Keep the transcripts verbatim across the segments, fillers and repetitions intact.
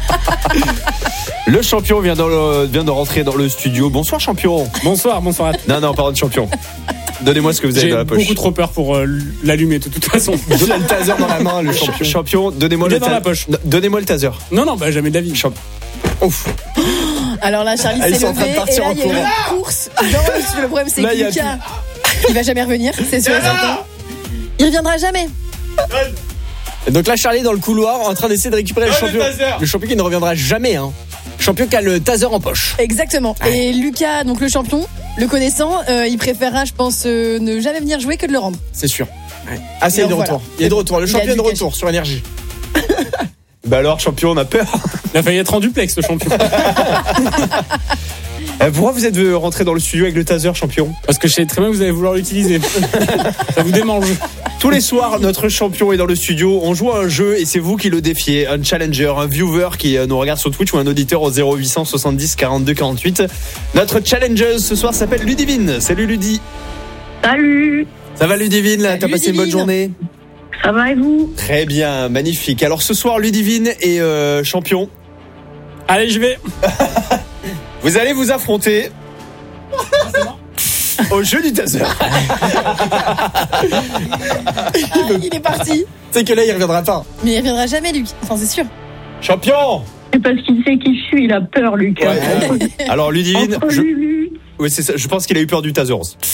Le champion vient, dans le, vient de rentrer dans le studio. Bonsoir champion. Bonsoir, bonsoir. Non, non, pardon champion. Donnez-moi ce que vous avez J'ai dans la poche. J'ai beaucoup trop peur pour euh, l'allumer de toute façon. Il a le taser dans la main, le champion. Champion, donnez-moi Il le est dans ta- la poche. Donnez-moi le taser. Non, non, bah jamais d'avis. Champ- Ouf. Alors là, Charlie Ils s'est sont en train de levé et partir là, en il y a eu courant. une course. Dans le, le problème, c'est Là, que il y a Lucas, il va jamais revenir, c'est sûr et certain. Il reviendra jamais. Et donc là, Charlie est dans le couloir en train d'essayer de récupérer le champion. Le champion qui ne reviendra jamais. Hein. Champion qui a le taser en poche. Exactement. Et Lucas, donc le champion, le connaissant, euh, il préférera, je pense, euh, ne jamais venir jouer que de le rendre. C'est sûr. Ouais. Ah, c'est Donc, de voilà. retour. Il est de retour. Le Il a champion est dû de cacher. retour sur Énergie. Bah alors champion, on a peur. Il a failli être en duplex, le champion. Euh, Pourquoi vous êtes euh, rentré dans le studio avec le taser champion? Parce que je sais très bien que vous allez vouloir l'utiliser. Ça vous démange. Tous les soirs, notre champion est dans le studio. On joue à un jeu et c'est vous qui le défiez. Un challenger, un viewer qui nous regarde sur Twitch ou un auditeur au zéro huit cent soixante-dix quarante-deux quarante-huit. Notre challenger ce soir s'appelle Ludivine. Salut Ludi. Salut, Ça va Ludivine là? Salut, T'as passé une bonne Ludivine. journée? ça va et vous? Très bien, magnifique. Alors ce soir, Ludivine est euh, champion. Allez, je vais. Vous allez vous affronter au jeu du taser. Ah, il est parti. C'est que là, il reviendra pas. Mais il reviendra jamais, lui. Enfin, c'est sûr. Champion. C'est parce qu'il sait qui je suis, il a peur, Lucas. Ouais. Alors Ludivine, Entre je... Lulu, Oui, c'est ça. Je pense qu'il a eu peur du taser.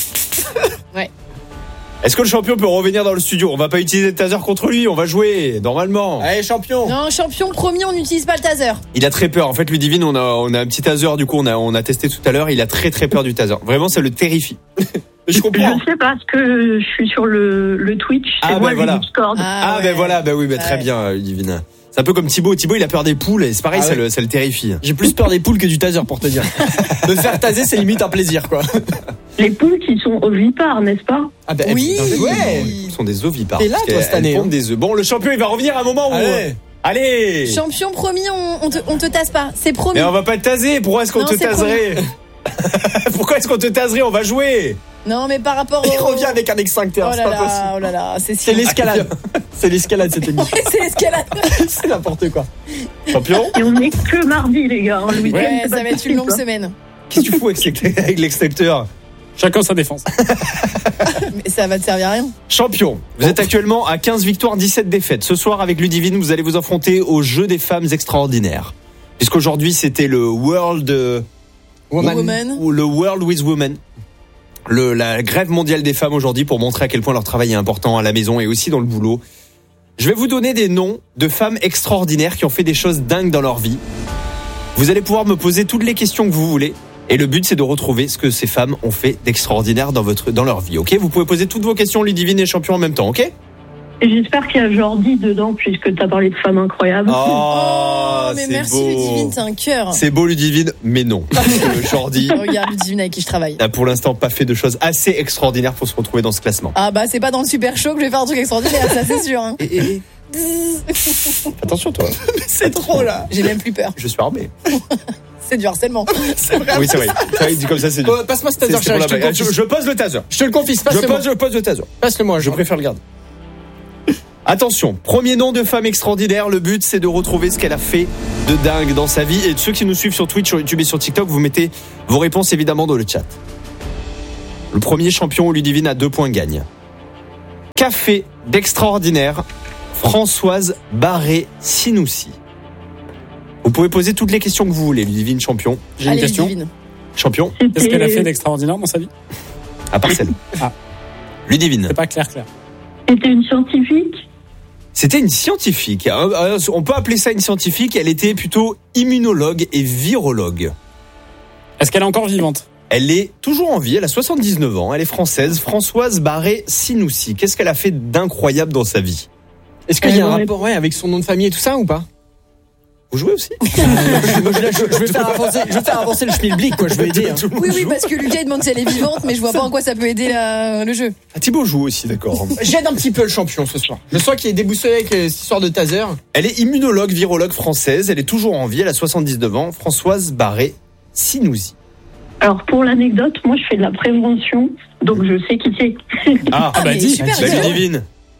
Ouais. Est-ce que le champion peut revenir dans le studio? On va pas utiliser le taser contre lui, on va jouer normalement. Allez, champion. Non, champion, promis, on n'utilise pas le taser. Il a très peur. En fait, Ludivine, on a on a un petit taser. Du coup, on a on a testé tout à l'heure. Il a très très peur du taser. Vraiment, ça le terrifie. Je comprends. je sais parce que je suis sur le, le Twitch, c'est Ah, moi ben le voilà. Discord. Ah, ouais. ben voilà, ben oui, ben très Ouais. bien, Ludivine. C'est un peu comme Thibaut. Thibaut, il a peur des poules et c'est pareil, Ah ça, ouais. le, ça le terrifie. J'ai plus peur des poules que du taser pour te dire. De faire taser, c'est limite un plaisir, quoi. Les poules qui sont ovipares, n'est-ce pas? Ah ben, Oui. ouais. Ce sont des ovipares. T'es là, parce toi, qu'elles- cette année, elles pondent hein. des œufs. Bon, le champion, il va revenir à un moment où. Allez. Allez. Champion, promis, on, on, te, on te tasse pas. C'est promis. Mais on va pas te taser. Pourquoi est-ce qu'on Non, te c'est taserait? Pourquoi est-ce qu'on te taserait? On va jouer. Non, mais par rapport Il au... revient avec un extincteur, Oh c'est là pas possible. là, oh là là, c'est C'est sûr. l'escalade. C'est l'escalade, cette émission. C'est l'escalade. C'est n'importe quoi. Champion. Et on est que mardi, les gars. hein, Le week-end, Ouais, c'est ça pas va être une possible, longue quoi. semaine. Qu'est-ce que tu fous avec, ces- avec l'extincteur? Chacun sa défense. Mais ça va te servir à rien. Champion, vous êtes actuellement à quinze victoires, dix-sept défaites. Ce soir, avec Ludivine, vous allez vous affronter au jeu des femmes extraordinaires. Puisqu'aujourd'hui, c'était le World, euh, Woman. Woman. ou le World with Women. Le, la grève mondiale des femmes aujourd'hui pour montrer à quel point leur travail est important à la maison et aussi dans le boulot. Je vais vous donner des noms de femmes extraordinaires qui ont fait des choses dingues dans leur vie. Vous allez pouvoir me poser toutes les questions que vous voulez. Et le but, c'est de retrouver ce que ces femmes ont fait d'extraordinaire dans votre, dans leur vie, ok? Vous pouvez poser toutes vos questions, Ludivine et champion, en même temps, ok? Et j'espère qu'il y a Jordi dedans, puisque t'as parlé de femmes incroyables. Oh, mais c'est merci beau. Ludivine, t'es un cœur. C'est beau, Ludivine, mais non. Parce que Jordi Regarde Ludivine avec qui je travaille. n'a pour l'instant pas fait de choses assez extraordinaires pour se retrouver dans ce classement. Ah bah c'est pas dans le super show que je vais faire un truc extraordinaire, ça c'est sûr. Hein. Et, et- Attention, toi. C'est trop, là. J'ai même plus peur. Je suis armé. C'est du harcèlement. Oui, c'est vrai. C'est vrai, dit comme ça, c'est du. Oh, passe-moi ce C'est- taser, c'est pour Charlie, la je te le blague. Je, confie. je pose le taser. Je te le confie, Je passe-le-moi. pose, je pose le taser. Passe-le-moi, Je préfère le garder. Attention, premier nom de femme extraordinaire. Le but, c'est de retrouver ce qu'elle a fait de dingue dans sa vie. Et ceux qui nous suivent sur Twitch, sur YouTube et sur TikTok, vous mettez vos réponses évidemment dans le chat. Le premier champion, Ludivine, à deux points gagne. Café d'extraordinaire, Françoise Barré-Sinoussi. Vous pouvez poser toutes les questions que vous voulez, Ludivine, champion. J'ai une Allez, question. Ludivine. Champion, Qu'est-ce qu'elle a fait C'était d'extraordinaire dans sa vie? à part celle. Ah. Ludivine. C'est pas clair, clair. c'était une scientifique. C'était une scientifique. On peut appeler ça une scientifique. Elle était plutôt immunologue et virologue. Est-ce qu'elle est encore vivante? Elle est toujours en vie. Elle a soixante-dix-neuf ans. Elle est française. Françoise Barré-Sinoussi. Qu'est-ce qu'elle a fait d'incroyable dans sa vie? Est-ce qu'il y a un Ouais. rapport ouais, avec son nom de famille et tout ça ou pas? Vous jouez aussi? je, je- je vais faire avancer, je vais faire avancer le schmilblick, quoi. Je vais aider. hein. Oui, oui, parce que Lucas il demande si elle est vivante, mais je vois pas en quoi ça peut aider la- le jeu. Ah, Thibaut joue aussi, d'accord. J'aide un petit peu le champion ce soir. Je sens qu'il est déboussolé avec euh, cette histoire de taser. Elle est immunologue, virologue française. Elle est toujours en vie. Elle a soixante-dix-neuf ans. Françoise Barré-Sinoussi. Alors, pour l'anecdote, moi, je fais de la prévention, donc je sais qui c'est. Ah, Ah bah mais dis. super, bah, Lucas. Ludivine.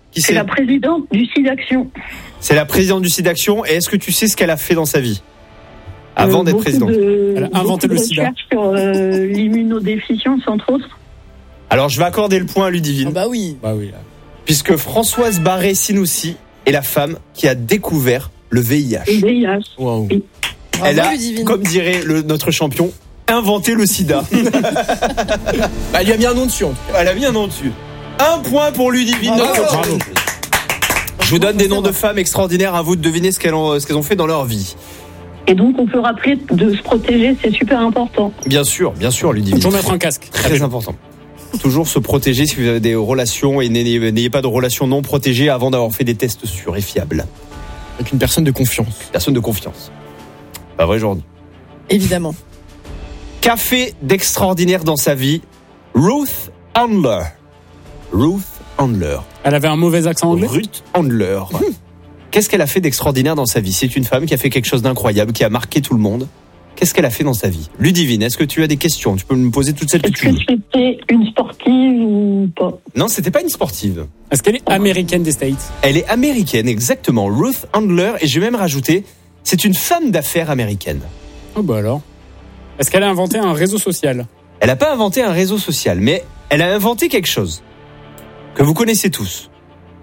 Qui C'est c'est la présidente du SIDAction. C'est la présidente du SIDAction. Et est-ce que tu sais ce qu'elle a fait dans sa vie avant Euh, d'être beaucoup présidente? de- Elle a inventé beaucoup le de sida. recherches sur euh, l'immunodéficience, entre autres. Alors je vais accorder le point à Ludivine, Ah bah oui. Bah oui. là. puisque Françoise Barré-Sinoussi est la femme qui a découvert le V I H. Le V I H. Waouh. Elle Bravo, a, Ludivine. comme dirait le, notre champion, inventé le sida. Bah, elle lui a mis un nom dessus. en tout cas. Elle a mis un nom dessus. Un point pour Ludivine. Bravo. notre Bravo. champion. Je vous donne des noms de femmes extraordinaires, à vous de deviner ce qu'elles ont, ce qu'elles ont fait dans leur vie. Et donc, on peut rappeler de se protéger, c'est super important. Bien sûr, bien sûr, Ludivine. Toujours mettre un casque. Très important. Toujours se protéger si vous avez des relations et n'ayez, n'ayez pas de relations non protégées avant d'avoir fait des tests sûrs et fiables. Avec une personne de confiance. Personne de confiance. Pas vrai, Jordi. Évidemment. Qu'a fait d'extraordinaire dans sa vie Ruth Handler. Ruth Handler. Elle avait un mauvais accent anglais. Ruth Handler. Qu'est-ce qu'elle a fait d'extraordinaire dans sa vie? C'est une femme qui a fait quelque chose d'incroyable, qui a marqué tout le monde. Qu'est-ce qu'elle a fait dans sa vie? Ludivine, est-ce que tu as des questions? Tu peux me poser toutes celles que Est-ce tu que veux. c'était une sportive ou pas? Non, c'était pas une sportive. Est-ce qu'elle est américaine des States? Elle est américaine, exactement. Ruth Handler, et je vais même rajouter, c'est une femme d'affaires américaine. Oh bah alors. Est-ce qu'elle a inventé un réseau social? Elle n'a pas inventé un réseau social, mais elle a inventé quelque chose que vous connaissez tous.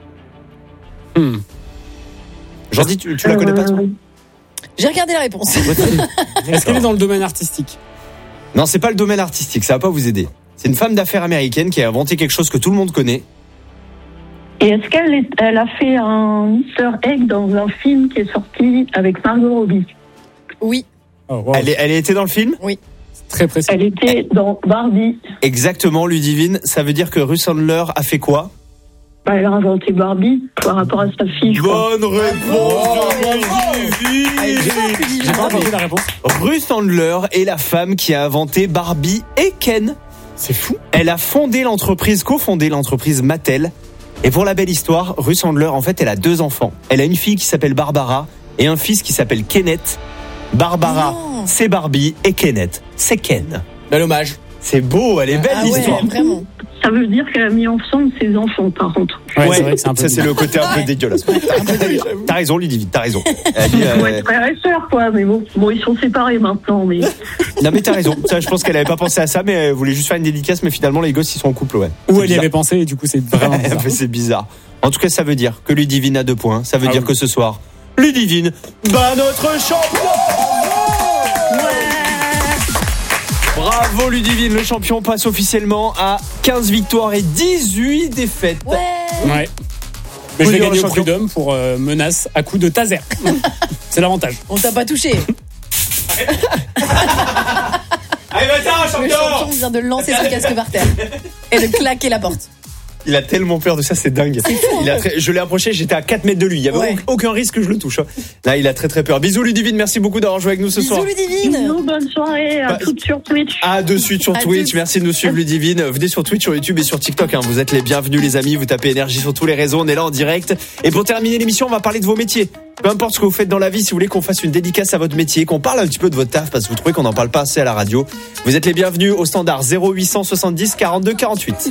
Hmm. Jordi, tu, tu la connais pas, toi? Euh, J'ai regardé la réponse. Est-ce qu'elle est dans le domaine artistique? Non, c'est pas le domaine artistique, ça va pas vous aider. C'est une femme d'affaires américaine qui a inventé quelque chose que tout le monde connaît. Et est-ce qu'elle est- elle a fait un Easter egg dans un film qui est sorti avec Margot Robbie? Oui. Oh, wow. Elle, est, elle a été dans le film? C'est très précis. Elle était dans Barbie. Exactement, Ludivine. Ça veut dire que Ruth Handler a fait quoi? Bah, elle a inventé Barbie par rapport à sa fille, je crois. Bonne réponse de Ludivine. J'ai pas entendu la réponse. Ruth Handler est la femme qui a inventé Barbie et Ken. C'est fou. Elle a fondé l'entreprise, cofondé l'entreprise Mattel. Et pour la belle histoire, Ruth Handler, en fait, elle a deux enfants. Elle a une fille qui s'appelle Barbara et un fils qui s'appelle Kenneth. Barbara, Non. c'est Barbie et Kenneth, c'est Ken. Bel hommage. C'est beau, elle est belle Ah ouais, l'histoire. vraiment. Ça veut dire qu'elle a mis ensemble ses enfants, par contre. Ouais, c'est vrai que c'est un peu. ça c'est le côté un peu dégueulasse. T'as raison, Ludivine, t'as raison. Elle dit, Ils vont euh, être frères et sœurs, quoi. Mais bon, bon, ils sont séparés maintenant. Mais non mais t'as raison. Ça, je pense qu'elle avait pas pensé à ça, mais elle voulait juste faire une dédicace. Mais finalement, les gosses ils sont en couple, ouais. Où C'est elle y bizarre. avait pensé et du coup c'est vraiment bizarre. Mais c'est bizarre. En tout cas, ça veut dire que Ludivine a deux points. Ça veut Ah dire oui. que ce soir, Ludivine bat notre champion. Bravo Ludivine, le champion passe officiellement à quinze victoires et dix-huit défaites. Ouais. Ouais. Mais je vais Faut dire gagner le au champion. prud'homme pour euh, menace à coup de taser. C'est l'avantage. On t'a pas touché. Allez, va-t'en, Le champion vient de lancer son casque par terre et de claquer la porte. Il a tellement peur de ça, c'est dingue. Il a très- Je l'ai approché, j'étais à quatre mètres de lui. Il n'y avait Ouais. aucun risque que je le touche. Là, il a très très peur. Bisous Ludivine, merci beaucoup d'avoir joué avec nous ce Bisous soir. Ludivine. bisous, bonne soirée. À Bah, toutes sur Twitch. À de suite sur À Twitch. toutes. Merci de nous suivre, Ludivine. Venez sur Twitch, sur YouTube et sur TikTok. hein. Vous êtes les bienvenus, les amis. Vous tapez énergie sur tous les réseaux. On est là en direct. Et pour terminer l'émission, on va parler de vos métiers. Peu importe ce que vous faites dans la vie, si vous voulez qu'on fasse une dédicace à votre métier, qu'on parle un petit peu de votre taf, parce que vous trouvez qu'on n'en parle pas assez à la radio, vous êtes les bienvenus au standard zéro huit cent soixante-dix quarante-deux quarante-huit.